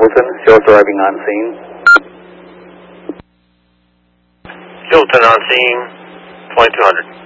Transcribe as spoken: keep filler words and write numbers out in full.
Hilton, show us arriving on scene. Hilton on scene, twenty-two hundred.